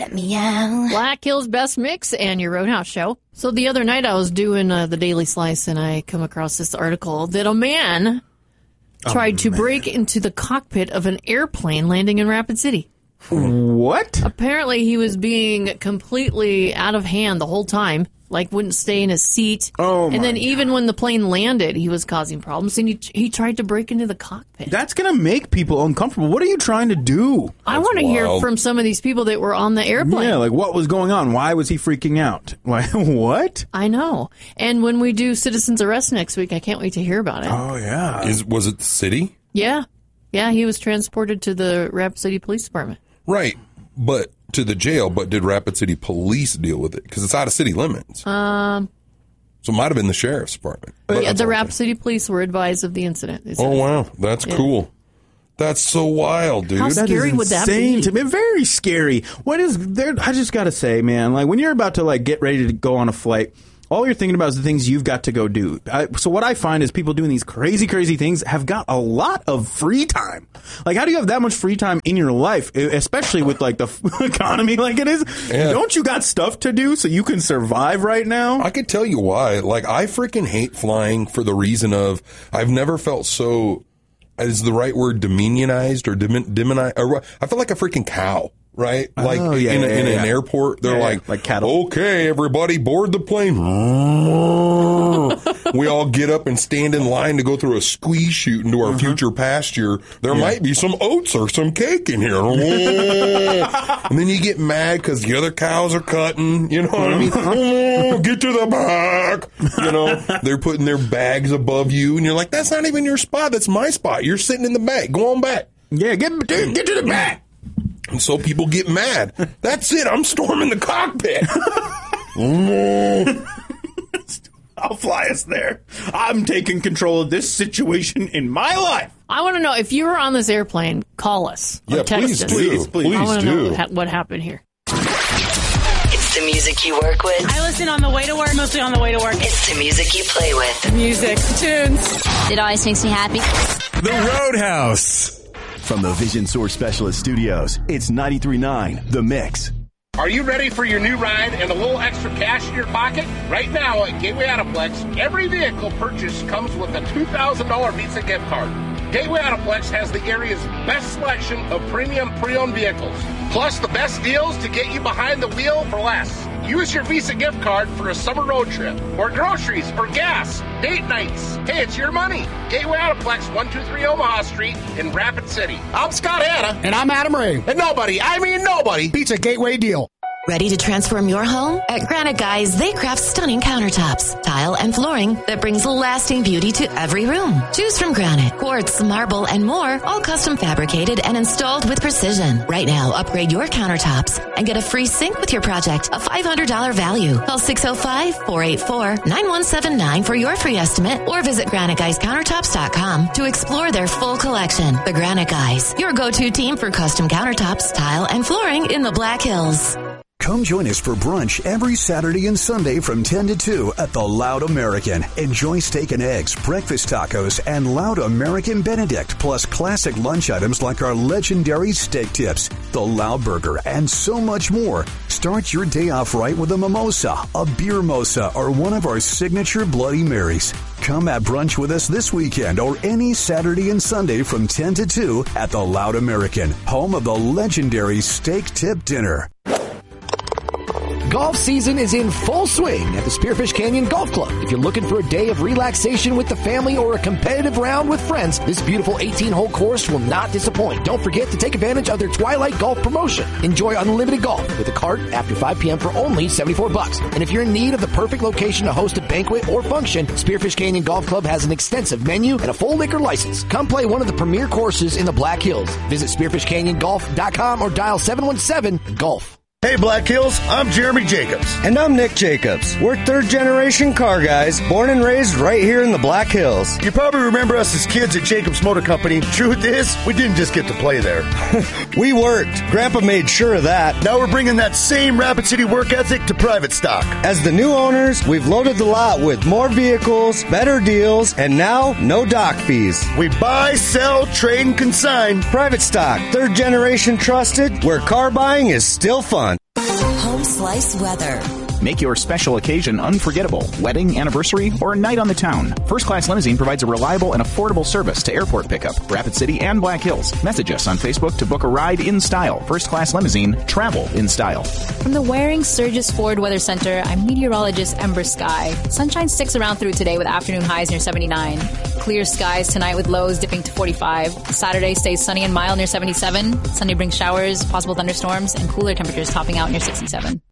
Meow. Black Hills Best Mix and your Roadhouse show. So the other night I was doing the Daily Slice and I come across this article that a man tried to break into the cockpit of an airplane landing in Rapid City. What? Apparently he was being completely out of hand the whole time, like wouldn't stay in his seat. And then even when the plane landed, he was causing problems, and he tried to break into the cockpit. That's going to make people uncomfortable. What are you trying to do? I want to hear from some of these people that were on the airplane. Yeah, like what was going on? Why was he freaking out? Like, what? I know. And when we do citizens arrest next week, I can't wait to hear about it. Oh, yeah. Was it the city? Yeah. Yeah, he was transported to the Rapid City Police Department. Right, but to the jail. But did Rapid City Police deal with it? Because it's out of city limits. So it might have been the sheriff's department. Yeah, the Rapid City Police were advised of the incident. Oh, wow. That's cool. That's so wild, dude. How scary would that be? To me. Very scary. What is there? I just got to say, man, like when you're about to like get ready to go on a flight, all you're thinking about is the things you've got to go do. So what I find is people doing these crazy, crazy things have got a lot of free time. Like, how do you have that much free time in your life, especially with like the economy like it is? Yeah. Don't you got stuff to do so you can survive right now? I could tell you why. Like, I freaking hate flying for the reason of I've never felt so, is the right word, demonized or demonized? I feel like a freaking cow. Right? Like in an airport, they're like cattle. Okay, everybody board the plane. We all get up and stand in line to go through a squeeze chute into our future pasture. There might be some oats or some cake in here. And then you get mad because the other cows are cutting. You know what I mean? Get to the back. You know, they're putting their bags above you. And you're like, that's not even your spot. That's my spot. You're sitting in the back. Go on back. Yeah, get to the back. And so people get mad. That's it. I'm storming the cockpit. I'll fly us there. I'm taking control of this situation in my life. I want to know, if you were on this airplane, call us. Yeah, text us. Please I want to do. know what happened here. It's the music you work with. I listen on the way to work, mostly on the way to work. It's the music you play with. Music, tunes. It always makes me happy. The Roadhouse. From the Vision Source Specialist Studios, it's 93.9 The Mix. Are you ready for your new ride and a little extra cash in your pocket? Right now at Gateway Autoplex, every vehicle purchase comes with a $2,000 Visa gift card. Gateway Autoplex has the area's best selection of premium pre-owned vehicles, plus the best deals to get you behind the wheel for less. Use your Visa gift card for a summer road trip, or groceries, or gas, date nights. Hey, it's your money. Gateway Autoplex, 123 Omaha Street in Rapid City. I'm Scott Hanna. And I'm Adam Ray. And nobody beats a Gateway deal. Ready to transform your home? At Granite Guys, they craft stunning countertops, tile, and flooring that brings lasting beauty to every room. Choose from granite, quartz, marble, and more, all custom fabricated and installed with precision. Right now, upgrade your countertops and get a free sink with your project, a $500 value. Call 605-484-9179 for your free estimate, or visit GraniteGuysCountertops.com to explore their full collection. The Granite Guys, your go-to team for custom countertops, tile, and flooring in the Black Hills. Come join us for brunch every Saturday and Sunday from 10 to 2 at the Loud American. Enjoy steak and eggs, breakfast tacos, and Loud American Benedict, plus classic lunch items like our legendary steak tips, the Loud Burger, and so much more. Start your day off right with a mimosa, a beer mosa, or one of our signature Bloody Marys. Come at brunch with us this weekend or any Saturday and Sunday from 10 to 2 at the Loud American, home of the legendary steak tip dinner. Golf season is in full swing at the Spearfish Canyon Golf Club. If you're looking for a day of relaxation with the family or a competitive round with friends, this beautiful 18-hole course will not disappoint. Don't forget to take advantage of their Twilight Golf promotion. Enjoy unlimited golf with a cart after 5 p.m. for only $74. And if you're in need of the perfect location to host a banquet or function, Spearfish Canyon Golf Club has an extensive menu and a full liquor license. Come play one of the premier courses in the Black Hills. Visit SpearfishCanyonGolf.com or dial 717-GOLF. Hey Black Hills, I'm Jeremy Jacobs. And I'm Nick Jacobs. We're third-generation car guys, born and raised right here in the Black Hills. You probably remember us as kids at Jacobs Motor Company. Truth is, we didn't just get to play there. We worked. Grandpa made sure of that. Now we're bringing that same Rapid City work ethic to private stock. As the new owners, we've loaded the lot with more vehicles, better deals, and now no dock fees. We buy, sell, trade, and consign. Private stock, third-generation trusted, where car buying is still fun. Home Slice weather. Make your special occasion unforgettable. Wedding, anniversary, or a night on the town. First Class Limousine provides a reliable and affordable service to airport pickup, Rapid City, and Black Hills. Message us on Facebook to book a ride in style. First Class Limousine, travel in style. From the Waring Sturgis Ford Weather Center, I'm meteorologist Ember Sky. Sunshine sticks around through today with afternoon highs near 79. Clear skies tonight with lows dipping to 45. Saturday stays sunny and mild near 77. Sunday brings showers, possible thunderstorms, and cooler temperatures topping out near 67.